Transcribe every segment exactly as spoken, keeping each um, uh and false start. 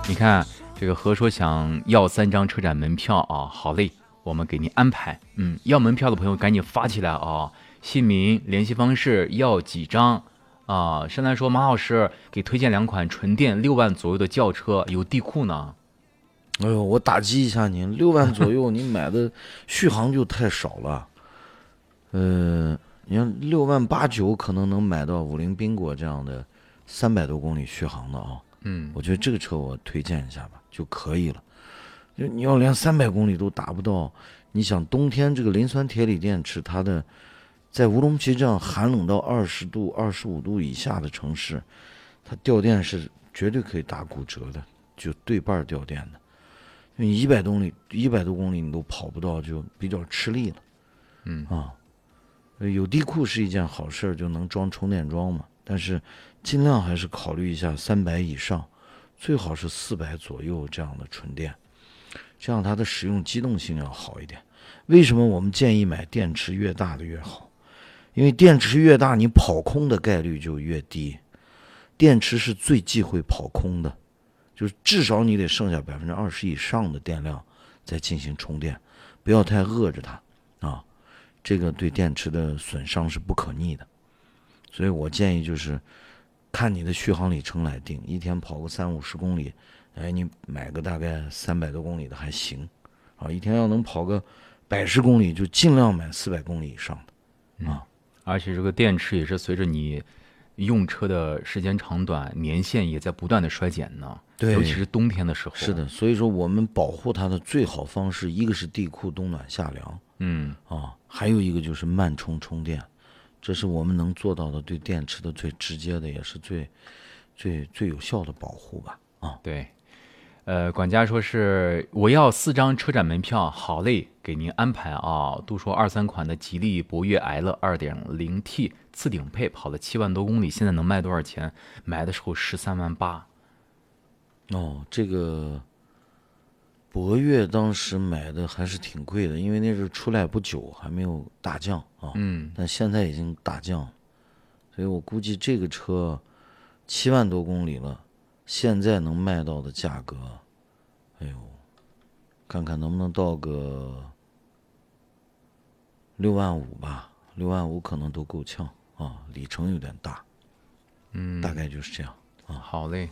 你看这个何说想要三张车展门票啊，好嘞，我们给您安排。嗯，要门票的朋友赶紧发起来啊，姓名、联系方式要几张啊？山南说马老师给推荐两款纯电六万左右的轿车，有地库呢。 哎呦，我打击一下您，六万左右，你买的续航就太少了。呃，你看六万八九可能能买到五菱缤果这样的三百多公里续航的啊。 嗯， 我觉得这个车我推荐一下吧，就可以了。就你要连三百公里都达不到，你想冬天这个磷酸铁锂电池，它的在乌鲁木齐这样寒冷到二十度、二十五度以下的城市，它掉电是绝对可以打骨折的，就对半掉电的。你一百公里、一百多公里你都跑不到，就比较吃力了。 嗯啊，有地库是一件好事，就能装充电桩嘛。但是尽量还是考虑一下三百以上，最好是四百左右这样的纯电，这样它的使用机动性要好一点。为什么我们建议买电池越大的越好？因为电池越大，你跑空的概率就越低。电池是最忌讳跑空的，就是至少你得剩下百分之二十以上的电量再进行充电，不要太饿着它啊，这个对电池的损伤是不可逆的。所以我建议就是看你的续航里程来定，一天跑个三五十公里，哎，你买个大概三百多公里的还行啊，一天要能跑个百十公里，就尽量买四百公里以上的啊。 嗯，而且这个电池也是随着你用车的时间长短，年限也在不断的衰减呢。 对， 尤其是冬天的时候。 是的，所以说我们保护它的最好方式，一个是地库冬暖夏凉， 嗯啊，还有一个就是慢充充电，这是我们能做到的对电池的最直接的，也是最最最有效的保护吧。啊， 对。呃，管家说是我要四张车展门票，好嘞，给您安排啊。都说二三款的吉利博越 L 二点零 T 次顶配跑了七万多公里，现在能卖多少钱？买的时候十三万八。 哦，这个博越当时买的还是挺贵的，因为那是出来不久，还没有大降啊。 嗯， 但现在已经大降，所以我估计这个车七万多公里了，现在能卖到的价格，哎呦，看看能不能到个六万五吧，六万五可能都够呛啊，里程有点大， 嗯， 大概就是这样啊。 好嘞。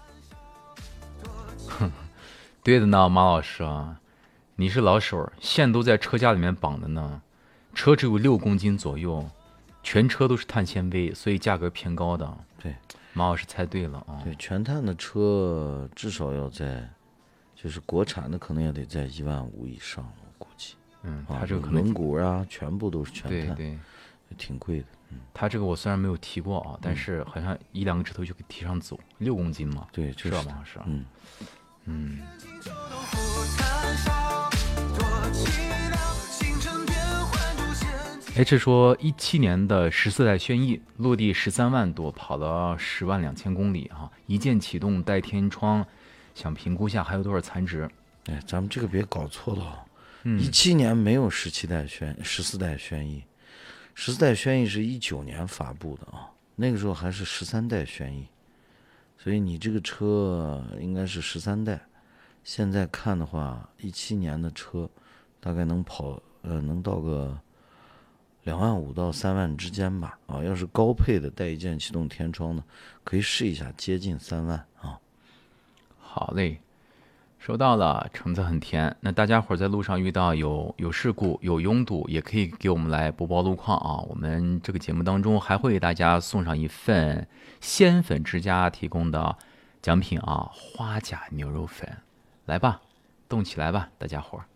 对的呢，马老师啊，你是老手，线都在车架里面绑的呢，车只有六公斤左右，全车都是碳纤维，所以价格偏高的。 对， 马老师猜对了啊。 对，全碳的车至少要在，就是国产的可能也得在一万五以上，我估计。 嗯， 啊， 它这个可能轮毂啊，全部都是全碳， 对对， 挺贵的。嗯， 它这个我虽然没有提过啊，但是好像一两个指头就给提上走，六公斤嘛。 对，就是是吧，马老师？ 嗯。 嗯，哎，这说一七年的十四代轩逸落地十三万多，跑了十万两千公里啊，一键启动带天窗，想评估下还有多少残值？ 哎，咱们这个别搞错了啊！ 嗯一七年没有十七代轩十四代轩逸，十四代轩逸是一九年发布的啊，那个时候还是十三代轩逸，所以你这个车应该是十三代。现在看的话，一七年的车大概能跑呃能到个两万五到三万之间吧啊，要是高配的带一键启动天窗的，可以试一下，接近三万啊。 好嘞，收到了，橙子很甜。那大家伙在路上遇到有有事故、有拥堵，也可以给我们来播报路况啊。我们这个节目当中还会给大家送上一份鲜粉之家提供的奖品啊，花甲牛肉粉。来吧，动起来吧，大家伙儿。